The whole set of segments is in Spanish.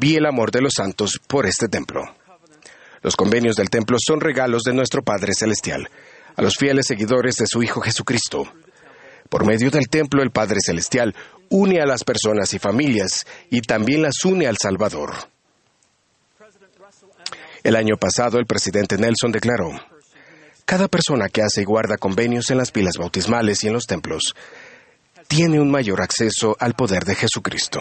vi el amor de los santos por este templo. Los convenios del templo son regalos de nuestro Padre Celestial a los fieles seguidores de su Hijo Jesucristo. Por medio del templo, el Padre Celestial une a las personas y familias y también las une al Salvador. El año pasado, el presidente Nelson declaró: cada persona que hace y guarda convenios en las pilas bautismales y en los templos tiene un mayor acceso al poder de Jesucristo.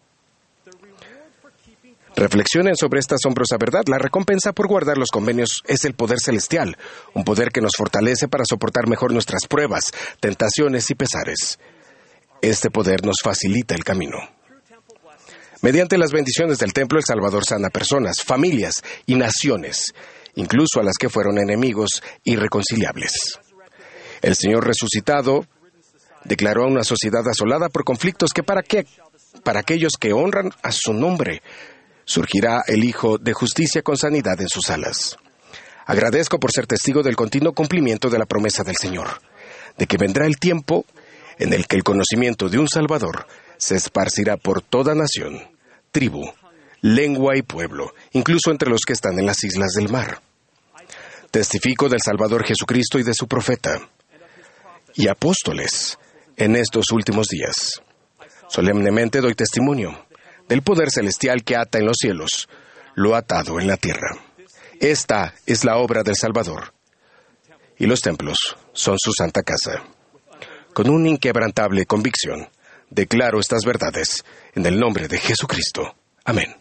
Reflexionen sobre esta asombrosa verdad. La recompensa por guardar los convenios es el poder celestial, un poder que nos fortalece para soportar mejor nuestras pruebas, tentaciones y pesares. Este poder nos facilita el camino. Mediante las bendiciones del templo, el Salvador sana personas, familias y naciones, incluso a las que fueron enemigos irreconciliables. El Señor resucitado declaró a una sociedad asolada por conflictos que para aquellos que honran a su nombre, surgirá el Hijo de Justicia con sanidad en sus alas. Agradezco por ser testigo del continuo cumplimiento de la promesa del Señor, de que vendrá el tiempo en el que el conocimiento de un Salvador se esparcirá por toda nación, tribu, lengua y pueblo, incluso entre los que están en las islas del mar. Testifico del Salvador Jesucristo y de su profeta y apóstoles en estos últimos días. Solemnemente doy testimonio del poder celestial que ata en los cielos, lo atado en la tierra. Esta es la obra del Salvador, y los templos son su santa casa. Con una inquebrantable convicción, declaro estas verdades en el nombre de Jesucristo. Amén.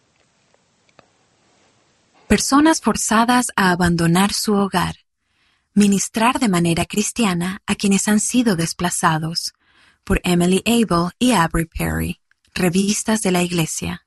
Personas forzadas a abandonar su hogar. Ministrar de manera cristiana a quienes han sido desplazados. Por Emily Abel y Aubrey Perry. Revistas de la Iglesia.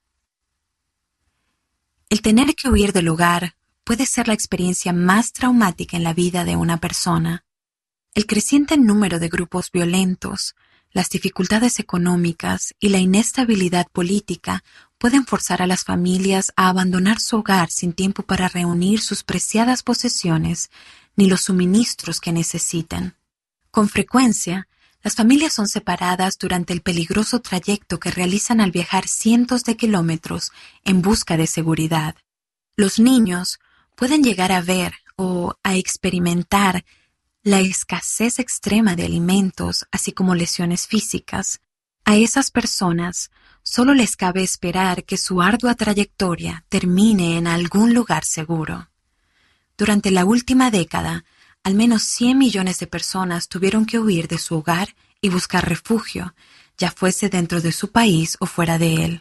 El tener que huir del hogar puede ser la experiencia más traumática en la vida de una persona. El creciente número de grupos violentos, las dificultades económicas y la inestabilidad política pueden forzar a las familias a abandonar su hogar sin tiempo para reunir sus preciadas posesiones ni los suministros que necesitan. Con frecuencia, las familias son separadas durante el peligroso trayecto que realizan al viajar cientos de kilómetros en busca de seguridad. Los niños pueden llegar a ver o a experimentar la escasez extrema de alimentos, así como lesiones físicas. A esas personas solo les cabe esperar que su ardua trayectoria termine en algún lugar seguro. Durante la última década, al menos 100 millones de personas tuvieron que huir de su hogar y buscar refugio, ya fuese dentro de su país o fuera de él.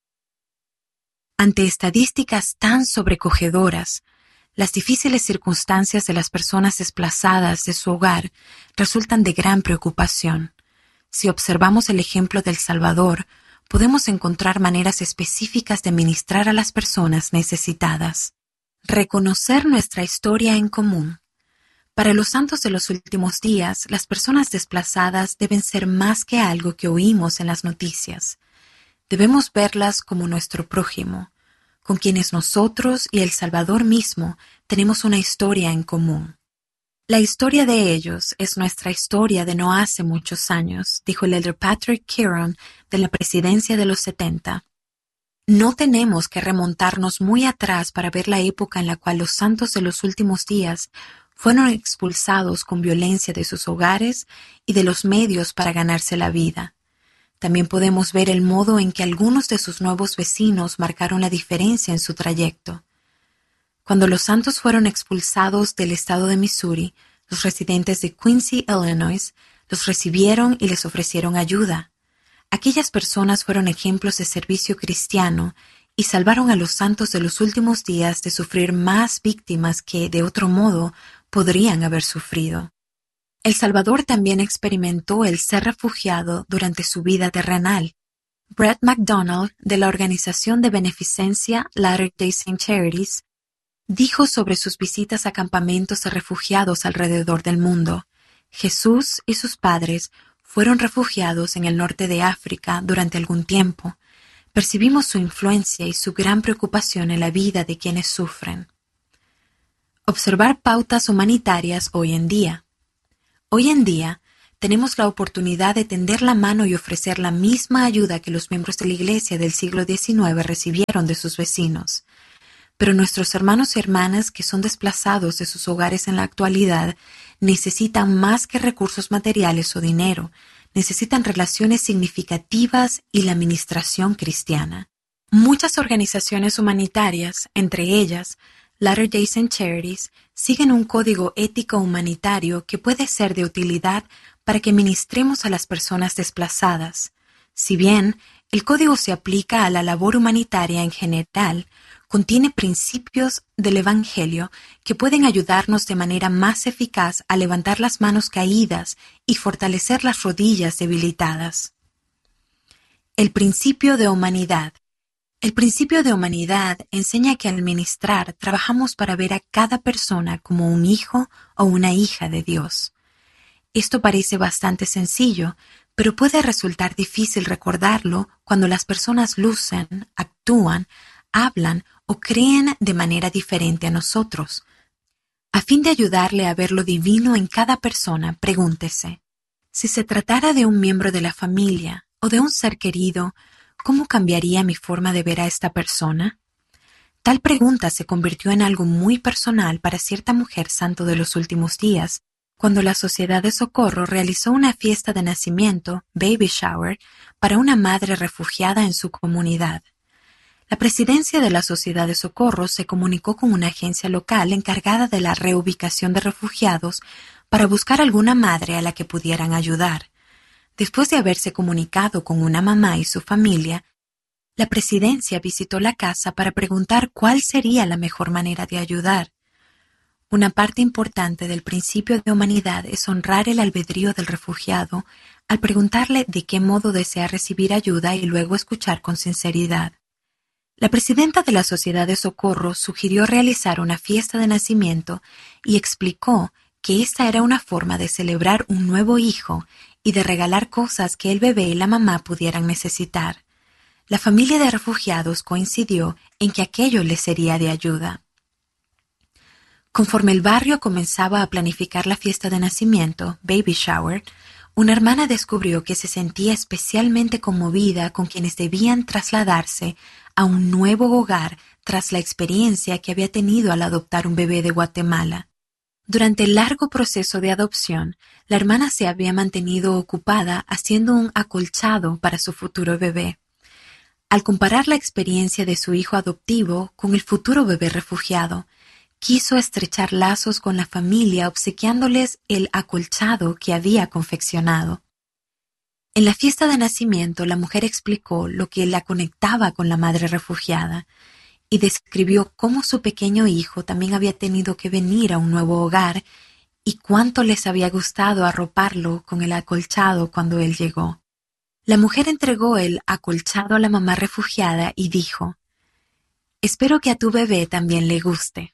Ante estadísticas tan sobrecogedoras, las difíciles circunstancias de las personas desplazadas de su hogar resultan de gran preocupación. Si observamos el ejemplo del Salvador, podemos encontrar maneras específicas de ministrar a las personas necesitadas. Reconocer nuestra historia en común. Para los santos de los últimos días, las personas desplazadas deben ser más que algo que oímos en las noticias. Debemos verlas como nuestro prójimo, con quienes nosotros y el Salvador mismo tenemos una historia en común. La historia de ellos es nuestra historia de no hace muchos años, dijo el elder Patrick Kieran de la presidencia de los 70. No tenemos que remontarnos muy atrás para ver la época en la cual los santos de los últimos días fueron expulsados con violencia de sus hogares y de los medios para ganarse la vida. También podemos ver el modo en que algunos de sus nuevos vecinos marcaron la diferencia en su trayecto. Cuando los santos fueron expulsados del estado de Missouri, los residentes de Quincy, Illinois, los recibieron y les ofrecieron ayuda. Aquellas personas fueron ejemplos de servicio cristiano y salvaron a los santos de los últimos días de sufrir más víctimas que, de otro modo, podrían haber sufrido. El Salvador también experimentó el ser refugiado durante su vida terrenal. Brett McDonald, de la organización de beneficencia Latter-day Saint Charities, dijo sobre sus visitas a campamentos de refugiados alrededor del mundo: Jesús y sus padres fueron refugiados en el norte de África durante algún tiempo. Percibimos su influencia y su gran preocupación en la vida de quienes sufren. Observar pautas humanitarias hoy en día. Hoy en día, tenemos la oportunidad de tender la mano y ofrecer la misma ayuda que los miembros de la Iglesia del siglo XIX recibieron de sus vecinos. Pero nuestros hermanos y hermanas que son desplazados de sus hogares en la actualidad necesitan más que recursos materiales o dinero, necesitan relaciones significativas y la administración cristiana. Muchas organizaciones humanitarias, entre ellas Latter-day Saint Charities, siguen un código ético humanitario que puede ser de utilidad para que ministremos a las personas desplazadas. Si bien el código se aplica a la labor humanitaria en general, contiene principios del Evangelio que pueden ayudarnos de manera más eficaz a levantar las manos caídas y fortalecer las rodillas debilitadas. El principio de humanidad. El principio de humanidad enseña que al ministrar trabajamos para ver a cada persona como un hijo o una hija de Dios. Esto parece bastante sencillo, pero puede resultar difícil recordarlo cuando las personas lucen, actúan, hablan o creen de manera diferente a nosotros. A fin de ayudarle a ver lo divino en cada persona, pregúntese: si se tratara de un miembro de la familia o de un ser querido, ¿cómo cambiaría mi forma de ver a esta persona? Tal pregunta se convirtió en algo muy personal para cierta mujer santo de los últimos días, cuando la Sociedad de Socorro realizó una fiesta de nacimiento, baby shower, para una madre refugiada en su comunidad. La presidencia de la Sociedad de Socorro se comunicó con una agencia local encargada de la reubicación de refugiados para buscar alguna madre a la que pudieran ayudar. Después de haberse comunicado con una mamá y su familia, la presidencia visitó la casa para preguntar cuál sería la mejor manera de ayudar. Una parte importante del principio de humanidad es honrar el albedrío del refugiado al preguntarle de qué modo desea recibir ayuda y luego escuchar con sinceridad. La presidenta de la Sociedad de Socorro sugirió realizar una fiesta de nacimiento y explicó que esta era una forma de celebrar un nuevo hijo y de regalar cosas que el bebé y la mamá pudieran necesitar. La familia de refugiados coincidió en que aquello les sería de ayuda. Conforme el barrio comenzaba a planificar la fiesta de nacimiento, baby shower, una hermana descubrió que se sentía especialmente conmovida con quienes debían trasladarse a un nuevo hogar tras la experiencia que había tenido al adoptar un bebé de Guatemala. Durante el largo proceso de adopción, la hermana se había mantenido ocupada haciendo un acolchado para su futuro bebé. Al comparar la experiencia de su hijo adoptivo con el futuro bebé refugiado, quiso estrechar lazos con la familia obsequiándoles el acolchado que había confeccionado. En la fiesta de nacimiento, la mujer explicó lo que la conectaba con la madre refugiada y describió cómo su pequeño hijo también había tenido que venir a un nuevo hogar y cuánto les había gustado arroparlo con el acolchado cuando él llegó. La mujer entregó el acolchado a la mamá refugiada y dijo: «Espero que a tu bebé también le guste».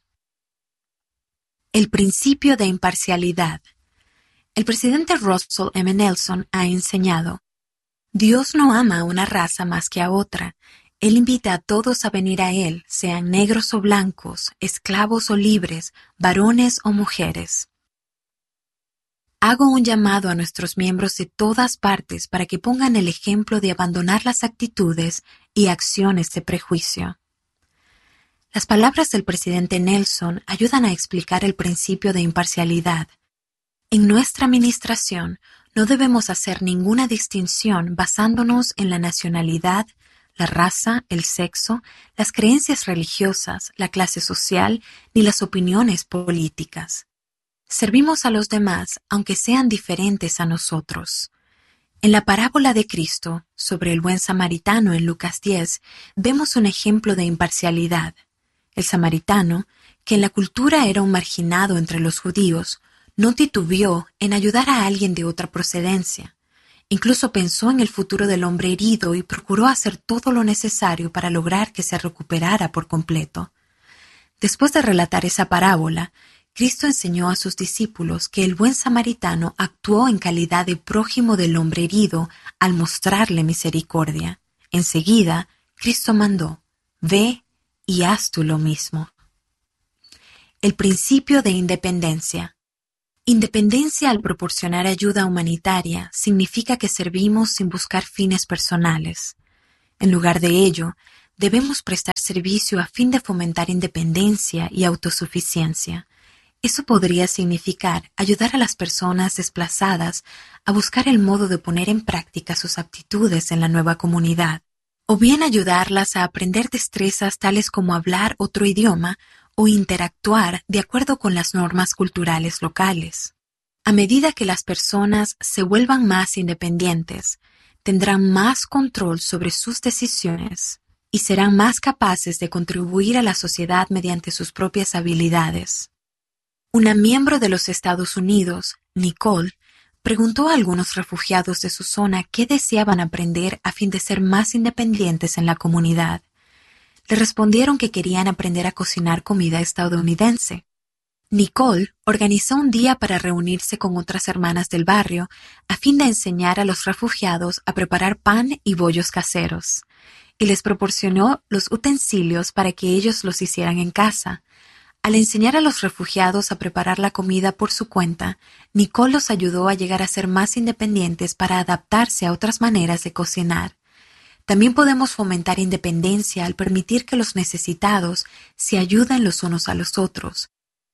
El principio de imparcialidad. El presidente Russell M. Nelson ha enseñado: Dios no ama a una raza más que a otra. Él invita a todos a venir a Él, sean negros o blancos, esclavos o libres, varones o mujeres. Hago un llamado a nuestros miembros de todas partes para que pongan el ejemplo de abandonar las actitudes y acciones de prejuicio. Las palabras del presidente Nelson ayudan a explicar el principio de imparcialidad. En nuestra administración no debemos hacer ninguna distinción basándonos en la nacionalidad, la raza, el sexo, las creencias religiosas, la clase social ni las opiniones políticas. Servimos a los demás aunque sean diferentes a nosotros. En la parábola de Cristo sobre el buen samaritano en Lucas 10 vemos un ejemplo de imparcialidad. El samaritano, que en la cultura era un marginado entre los judíos, no titubeó en ayudar a alguien de otra procedencia. Incluso pensó en el futuro del hombre herido y procuró hacer todo lo necesario para lograr que se recuperara por completo. Después de relatar esa parábola, Cristo enseñó a sus discípulos que el buen samaritano actuó en calidad de prójimo del hombre herido al mostrarle misericordia. Enseguida, Cristo mandó: «Ve y haz tú lo mismo». El principio de independencia. Independencia al proporcionar ayuda humanitaria significa que servimos sin buscar fines personales. En lugar de ello, debemos prestar servicio a fin de fomentar independencia y autosuficiencia. Eso podría significar ayudar a las personas desplazadas a buscar el modo de poner en práctica sus aptitudes en la nueva comunidad, o bien ayudarlas a aprender destrezas tales como hablar otro idioma o interactuar de acuerdo con las normas culturales locales. A medida que las personas se vuelvan más independientes, tendrán más control sobre sus decisiones y serán más capaces de contribuir a la sociedad mediante sus propias habilidades. Una miembro de los Estados Unidos, Nicole, preguntó a algunos refugiados de su zona qué deseaban aprender a fin de ser más independientes en la comunidad. Le respondieron que querían aprender a cocinar comida estadounidense. Nicole organizó un día para reunirse con otras hermanas del barrio a fin de enseñar a los refugiados a preparar pan y bollos caseros, y les proporcionó los utensilios para que ellos los hicieran en casa. Al enseñar a los refugiados a preparar la comida por su cuenta, Nicole los ayudó a llegar a ser más independientes para adaptarse a otras maneras de cocinar. También podemos fomentar independencia al permitir que los necesitados se ayuden los unos a los otros.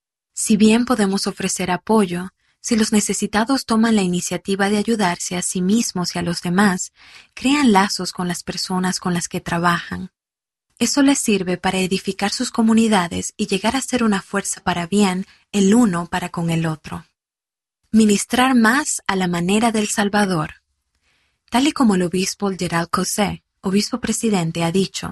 Si bien podemos ofrecer apoyo, si los necesitados toman la iniciativa de ayudarse a sí mismos y a los demás, crean lazos con las personas con las que trabajan. Eso les sirve para edificar sus comunidades y llegar a ser una fuerza para bien el uno para con el otro. Ministrar más a la manera del Salvador. Tal y como el obispo Gerald Cosset, obispo presidente, ha dicho,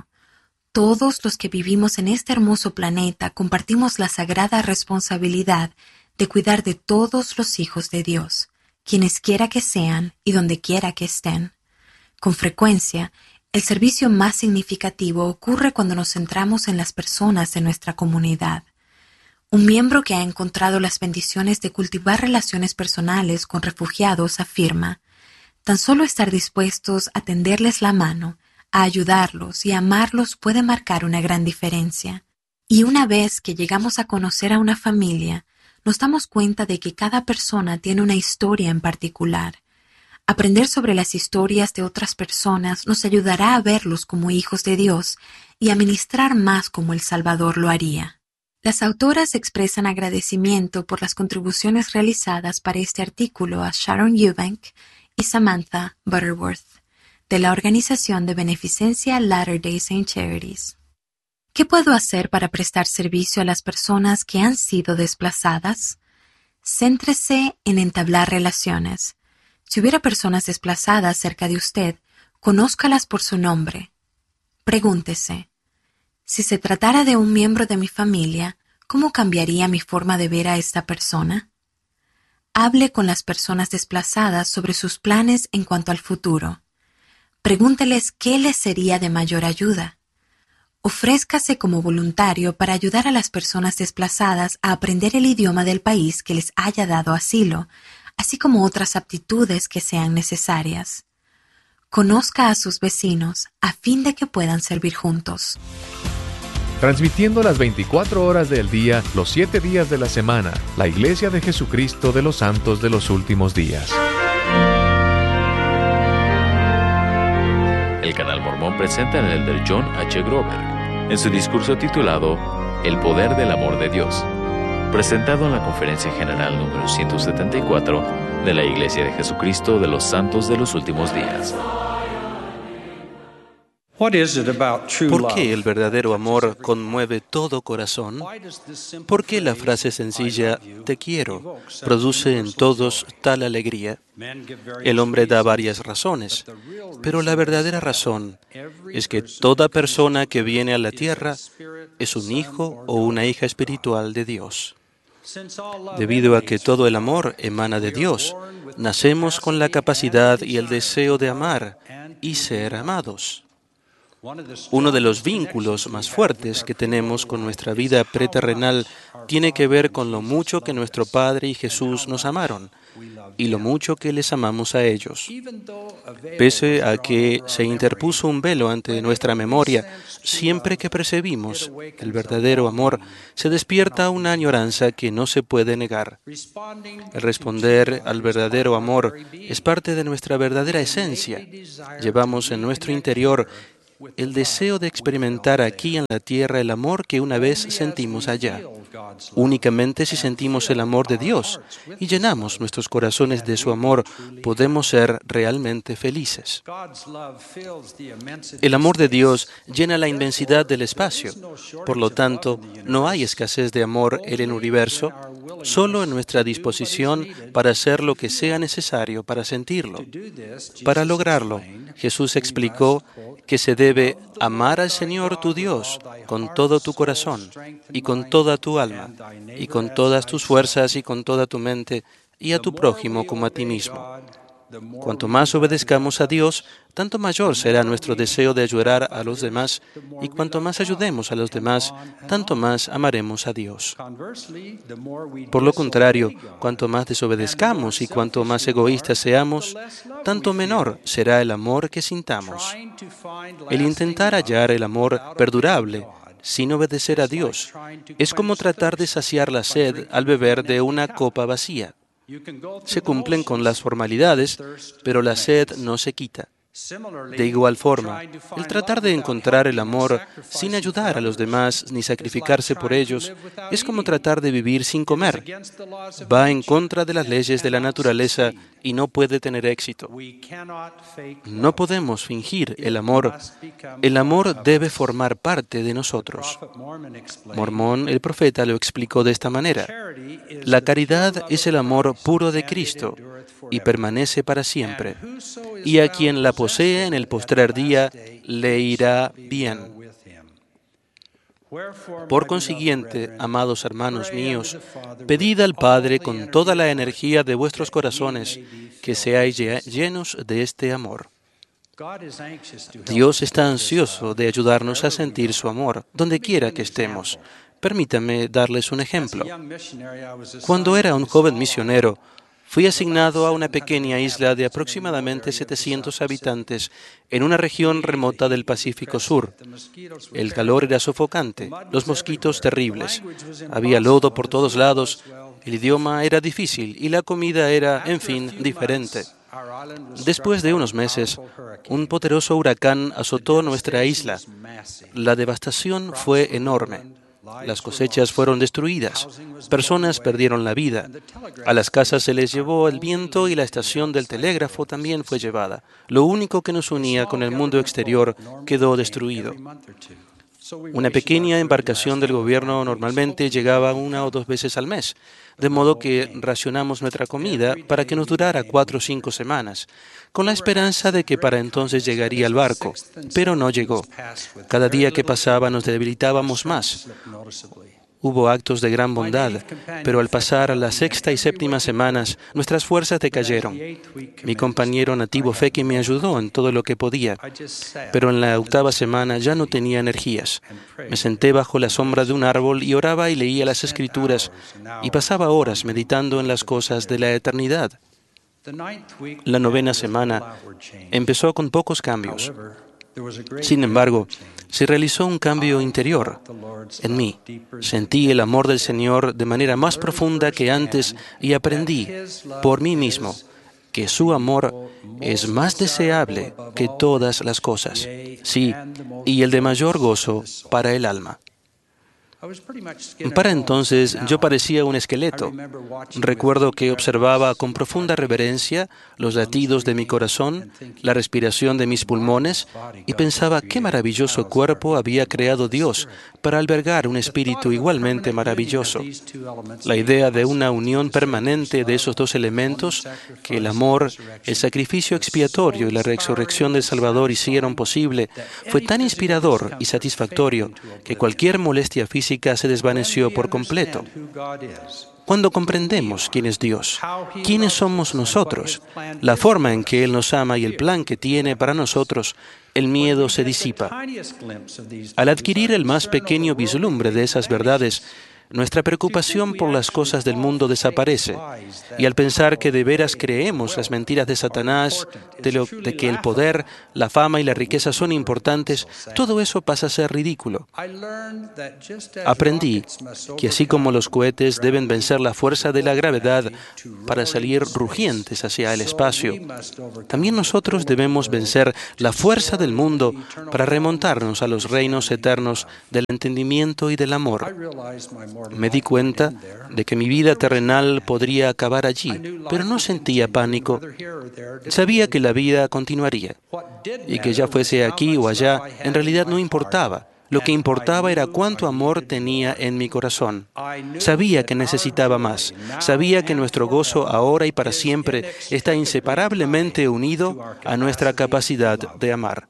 todos los que vivimos en este hermoso planeta compartimos la sagrada responsabilidad de cuidar de todos los hijos de Dios, quienes quiera que sean y donde quiera que estén. Con frecuencia, el servicio más significativo ocurre cuando nos centramos en las personas de nuestra comunidad. Un miembro que ha encontrado las bendiciones de cultivar relaciones personales con refugiados afirma, tan solo estar dispuestos a tenderles la mano, a ayudarlos y a amarlos puede marcar una gran diferencia. Y una vez que llegamos a conocer a una familia, nos damos cuenta de que cada persona tiene una historia en particular. Aprender sobre las historias de otras personas nos ayudará a verlos como hijos de Dios y a ministrar más como el Salvador lo haría. Las autoras expresan agradecimiento por las contribuciones realizadas para este artículo a Sharon Eubank y Samantha Butterworth, de la organización de beneficencia Latter-day Saint Charities. ¿Qué puedo hacer para prestar servicio a las personas que han sido desplazadas? Céntrese en entablar relaciones. Si hubiera personas desplazadas cerca de usted, conózcalas por su nombre. Pregúntese, si se tratara de un miembro de mi familia, ¿cómo cambiaría mi forma de ver a esta persona? Hable con las personas desplazadas sobre sus planes en cuanto al futuro. Pregúnteles qué les sería de mayor ayuda. Ofrézcase como voluntario para ayudar a las personas desplazadas a aprender el idioma del país que les haya dado asilo, así como otras aptitudes que sean necesarias. Conozca a sus vecinos a fin de que puedan servir juntos. Transmitiendo las 24 horas del día, los 7 días de la semana, la Iglesia de Jesucristo de los Santos de los Últimos Días. El Canal Mormón presenta al elder John H. Groberg en su discurso titulado El Poder del Amor de Dios, presentado en la Conferencia General número 174 de la Iglesia de Jesucristo de los Santos de los Últimos Días. ¿Por qué el verdadero amor conmueve todo corazón? ¿Por qué la frase sencilla, te quiero, produce en todos tal alegría? El hombre da varias razones, pero la verdadera razón es que toda persona que viene a la tierra es un hijo o una hija espiritual de Dios. Debido a que todo el amor emana de Dios, nacemos con la capacidad y el deseo de amar y ser amados. Uno de los vínculos más fuertes que tenemos con nuestra vida preterrenal tiene que ver con lo mucho que nuestro Padre y Jesús nos amaron, y lo mucho que les amamos a ellos. Pese a que se interpuso un velo ante nuestra memoria, siempre que percibimos el verdadero amor, se despierta una añoranza que no se puede negar. El responder al verdadero amor es parte de nuestra verdadera esencia. Llevamos en nuestro interior el deseo de experimentar aquí en la tierra el amor que una vez sentimos allá. Únicamente si sentimos el amor de Dios y llenamos nuestros corazones de su amor, podemos ser realmente felices. El amor de Dios llena la inmensidad del espacio. Por lo tanto, no hay escasez de amor en el universo, solo en nuestra disposición para hacer lo que sea necesario para sentirlo. Para lograrlo, Jesús explicó que se debe amar al Señor tu Dios con todo tu corazón y con toda tu alma y con todas tus fuerzas y con toda tu mente y a tu prójimo como a ti mismo. Cuanto más obedezcamos a Dios, tanto mayor será nuestro deseo de ayudar a los demás, y cuanto más ayudemos a los demás, tanto más amaremos a Dios. Por lo contrario, cuanto más desobedezcamos y cuanto más egoístas seamos, tanto menor será el amor que sintamos. El intentar hallar el amor perdurable sin obedecer a Dios es como tratar de saciar la sed al beber de una copa vacía. Se cumplen con las formalidades, pero la sed no se quita. De igual forma, el tratar de encontrar el amor sin ayudar a los demás ni sacrificarse por ellos es como tratar de vivir sin comer. Va en contra de las leyes de la naturaleza y no puede tener éxito. No podemos fingir el amor. El amor debe formar parte de nosotros. Mormón, el profeta, lo explicó de esta manera. La caridad es el amor puro de Cristo y permanece para siempre. Y a quien la posee en el postrer día le irá bien. Por consiguiente, amados hermanos míos, pedid al Padre con toda la energía de vuestros corazones que seáis llenos de este amor. Dios está ansioso de ayudarnos a sentir su amor, donde quiera que estemos. Permítanme darles un ejemplo. Cuando era un joven misionero, fui asignado a una pequeña isla de aproximadamente 700 habitantes en una región remota del Pacífico Sur. El calor era sofocante, los mosquitos terribles. Había lodo por todos lados, el idioma era difícil y la comida era, en fin, diferente. Después de unos meses, un poderoso huracán azotó nuestra isla. La devastación fue enorme. Las cosechas fueron destruidas, personas perdieron la vida, a las casas se les llevó el viento y la estación del telégrafo también fue llevada. Lo único que nos unía con el mundo exterior quedó destruido. Una pequeña embarcación del gobierno normalmente llegaba 1 o 2 veces al mes, de modo que racionamos nuestra comida para que nos durara 4 o 5 semanas, con la esperanza de que para entonces llegaría el barco, pero no llegó. Cada día que pasaba nos debilitábamos más. Hubo actos de gran bondad, pero al pasar a la 6ª y 7ª semanas, nuestras fuerzas decayeron. Mi compañero nativo Feki me ayudó en todo lo que podía, pero en la 8ª semana ya no tenía energías. Me senté bajo la sombra de un árbol y oraba y leía las Escrituras, y pasaba horas meditando en las cosas de la eternidad. La 9ª semana empezó con pocos cambios. Sin embargo, se realizó un cambio interior en mí. Sentí el amor del Señor de manera más profunda que antes y aprendí por mí mismo que su amor es más deseable que todas las cosas. Sí, y el de mayor gozo para el alma. Para entonces yo parecía un esqueleto. Recuerdo que observaba con profunda reverencia los latidos de mi corazón, la respiración de mis pulmones, y pensaba qué maravilloso cuerpo había creado Dios para albergar un espíritu igualmente maravilloso. La idea de una unión permanente de esos dos elementos, que el amor, el sacrificio expiatorio y la resurrección del Salvador hicieron posible, fue tan inspirador y satisfactorio que cualquier molestia física se desvaneció por completo. Cuando comprendemos quién es Dios, quiénes somos nosotros, la forma en que Él nos ama y el plan que tiene para nosotros, el miedo se disipa. Al adquirir el más pequeño vislumbre de esas verdades, nuestra preocupación por las cosas del mundo desaparece. Y al pensar que de veras creemos las mentiras de Satanás, de que el poder, la fama y la riqueza son importantes, todo eso pasa a ser ridículo. Aprendí que así como los cohetes deben vencer la fuerza de la gravedad para salir rugientes hacia el espacio, también nosotros debemos vencer la fuerza del mundo para remontarnos a los reinos eternos del entendimiento y del amor. Me di cuenta de que mi vida terrenal podría acabar allí, pero no sentía pánico. Sabía que la vida continuaría y que ya fuese aquí o allá, en realidad no importaba. Lo que importaba era cuánto amor tenía en mi corazón. Sabía que necesitaba más. Sabía que nuestro gozo ahora y para siempre está inseparablemente unido a nuestra capacidad de amar.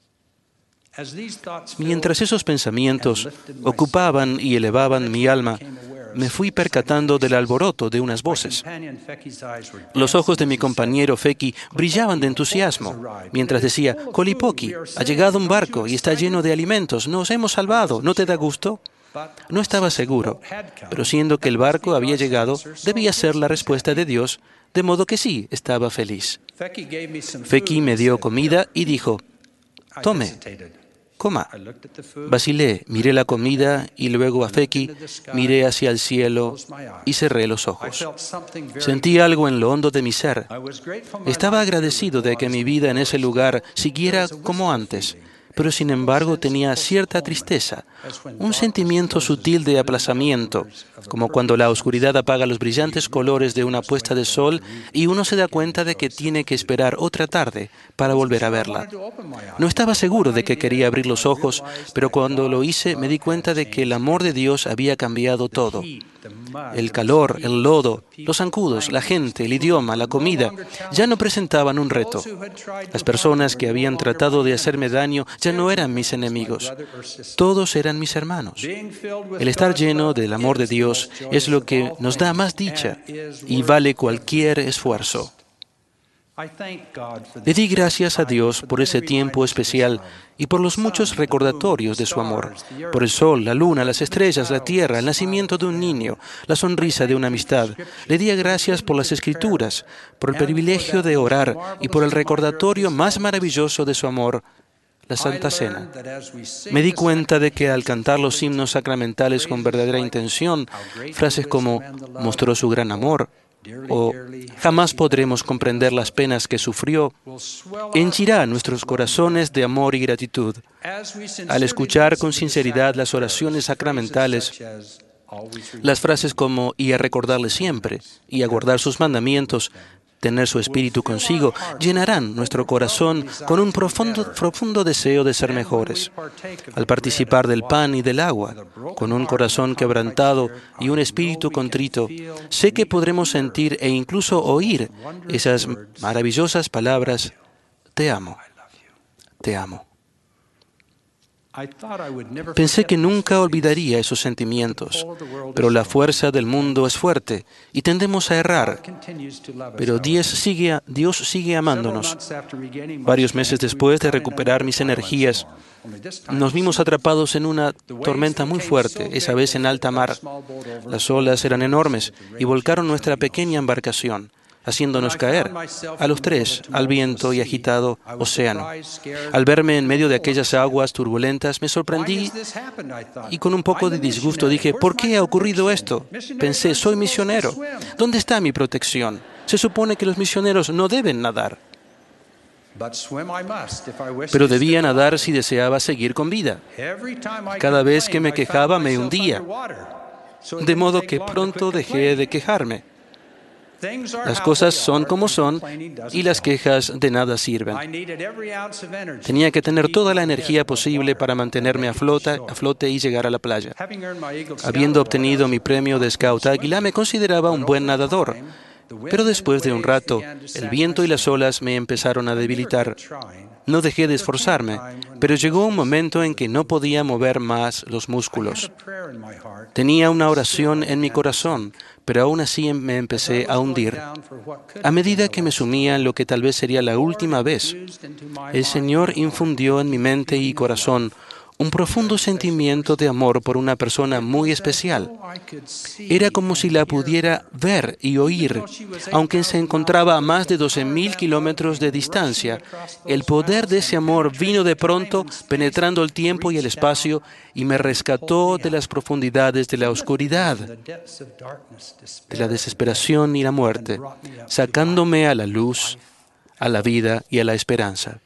Mientras esos pensamientos ocupaban y elevaban mi alma, me fui percatando del alboroto de unas voces. Los ojos de mi compañero Feki brillaban de entusiasmo, mientras decía: Kolipoki, ha llegado un barco y está lleno de alimentos, nos hemos salvado, ¿no te da gusto? No estaba seguro, pero siendo que el barco había llegado, debía ser la respuesta de Dios, de modo que sí, estaba feliz. Feki me dio comida y dijo: tome. Coma. Vacilé, miré la comida y luego a Feki, miré hacia el cielo y cerré los ojos. Sentí algo en lo hondo de mi ser. Estaba agradecido de que mi vida en ese lugar siguiera como antes, pero sin embargo tenía cierta tristeza, un sentimiento sutil de aplazamiento, como cuando la oscuridad apaga los brillantes colores de una puesta de sol y uno se da cuenta de que tiene que esperar otra tarde para volver a verla. No estaba seguro de que quería abrir los ojos, pero cuando lo hice me di cuenta de que el amor de Dios había cambiado todo. El calor, el lodo, los zancudos, la gente, el idioma, la comida, ya no presentaban un reto. Las personas que habían tratado de hacerme daño ya no eran mis enemigos. Todos eran mis hermanos. El estar lleno del amor de Dios es lo que nos da más dicha y vale cualquier esfuerzo. Le di gracias a Dios por ese tiempo especial y por los muchos recordatorios de su amor, por el sol, la luna, las estrellas, la tierra, el nacimiento de un niño, la sonrisa de una amistad. Le di gracias por las Escrituras, por el privilegio de orar y por el recordatorio más maravilloso de su amor, la Santa Cena. Me di cuenta de que al cantar los himnos sacramentales con verdadera intención, frases como «mostró su gran amor», o jamás podremos comprender las penas que sufrió, henchirá nuestros corazones de amor y gratitud. Al escuchar con sinceridad las oraciones sacramentales, las frases como «y a recordarle siempre», y a guardar sus mandamientos, tener su espíritu consigo, llenarán nuestro corazón con un profundo deseo de ser mejores. Al participar del pan y del agua, con un corazón quebrantado y un espíritu contrito, sé que podremos sentir e incluso oír esas maravillosas palabras: te amo, te amo. Pensé que nunca olvidaría esos sentimientos, pero la fuerza del mundo es fuerte y tendemos a errar. Pero Dios sigue amándonos. Varios meses después de recuperar mis energías, nos vimos atrapados en una tormenta muy fuerte, esa vez en alta mar. Las olas eran enormes y volcaron nuestra pequeña embarcación, haciéndonos caer, a los tres, al viento y agitado océano. Al verme en medio de aquellas aguas turbulentas, me sorprendí y con un poco de disgusto dije: ¿por qué ha ocurrido esto? Pensé: soy misionero. ¿Dónde está mi protección? Se supone que los misioneros no deben nadar. Pero debía nadar si deseaba seguir con vida. Cada vez que me quejaba me hundía, de modo que pronto dejé de quejarme. Las cosas son como son y las quejas de nada sirven. Tenía que tener toda la energía posible para mantenerme a flote y llegar a la playa. Habiendo obtenido mi premio de Scout Águila, me consideraba un buen nadador. Pero después de un rato, el viento y las olas me empezaron a debilitar. No dejé de esforzarme, pero llegó un momento en que no podía mover más los músculos. Tenía una oración en mi corazón, pero aún así me empecé a hundir. A medida que me sumía en lo que tal vez sería la última vez, el Señor infundió en mi mente y corazón un profundo sentimiento de amor por una persona muy especial. Era como si la pudiera ver y oír, aunque se encontraba a más de 12,000 kilómetros de distancia. El poder de ese amor vino de pronto, penetrando el tiempo y el espacio, y me rescató de las profundidades de la oscuridad, de la desesperación y la muerte, sacándome a la luz, a la vida y a la esperanza.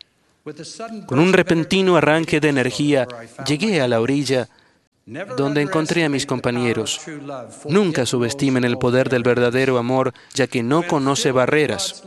Con un repentino arranque de energía, llegué a la orilla donde encontré a mis compañeros. Nunca subestimen el poder del verdadero amor, ya que no conoce barreras.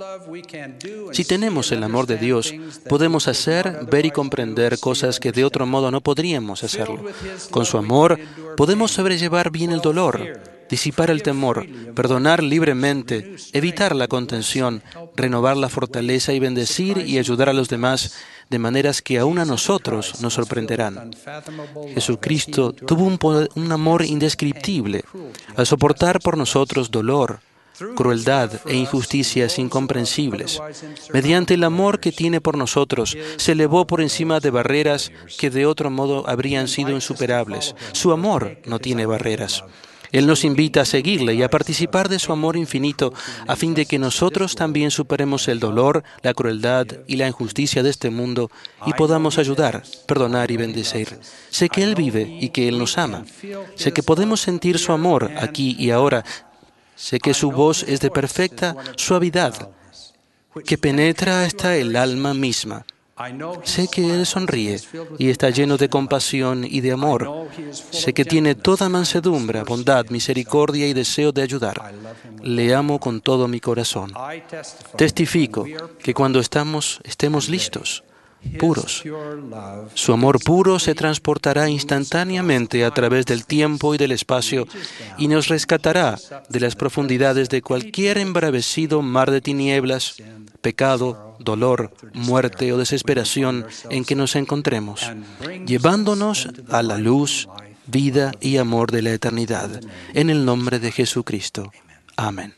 Si tenemos el amor de Dios, podemos hacer, ver y comprender cosas que de otro modo no podríamos hacerlo. Con su amor, podemos sobrellevar bien el dolor, disipar el temor, perdonar libremente, evitar la contención, renovar la fortaleza y bendecir y ayudar a los demás de maneras que aún a nosotros nos sorprenderán. Jesucristo tuvo un amor indescriptible al soportar por nosotros dolor, crueldad e injusticias incomprensibles. Mediante el amor que tiene por nosotros, se elevó por encima de barreras que de otro modo habrían sido insuperables. Su amor no tiene barreras. Él nos invita a seguirle y a participar de su amor infinito a fin de que nosotros también superemos el dolor, la crueldad y la injusticia de este mundo y podamos ayudar, perdonar y bendecir. Sé que Él vive y que Él nos ama. Sé que podemos sentir su amor aquí y ahora. Sé que su voz es de perfecta suavidad, que penetra hasta el alma misma. Sé que Él sonríe y está lleno de compasión y de amor. Sé que tiene toda mansedumbre, bondad, misericordia y deseo de ayudar. Le amo con todo mi corazón. Testifico que cuando estemos listos, puros, su amor puro se transportará instantáneamente a través del tiempo y del espacio y nos rescatará de las profundidades de cualquier embravecido mar de tinieblas, pecado, dolor, muerte o desesperación en que nos encontremos, llevándonos a la luz, vida y amor de la eternidad. En el nombre de Jesucristo. Amén.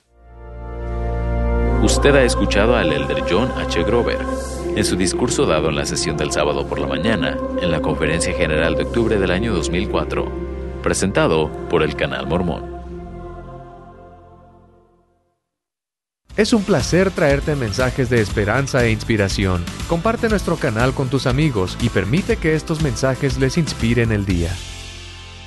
Usted ha escuchado al elder John H. Grover en su discurso dado en la sesión del sábado por la mañana en la Conferencia General de octubre del año 2004, presentado por el Canal Mormón. Es un placer traerte mensajes de esperanza e inspiración. Comparte nuestro canal con tus amigos y permite que estos mensajes les inspiren el día.